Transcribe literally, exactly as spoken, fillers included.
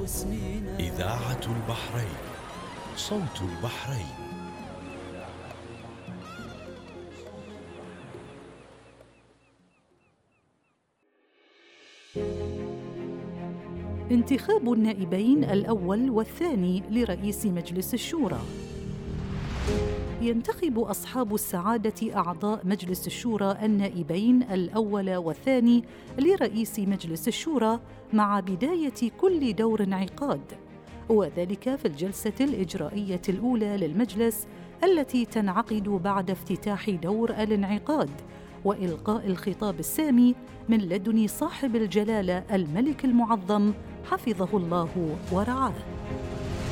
إذاعة البحرين، صوت البحرين. انتخاب النائبين الأول والثاني لرئيس مجلس الشورى. ينتخب أصحاب السعادة أعضاء مجلس الشورى النائبين الأول والثاني لرئيس مجلس الشورى مع بداية كل دور انعقاد، وذلك في الجلسة الإجرائية الأولى للمجلس التي تنعقد بعد افتتاح دور الانعقاد وإلقاء الخطاب السامي من لدن صاحب الجلالة الملك المعظم حفظه الله ورعاه.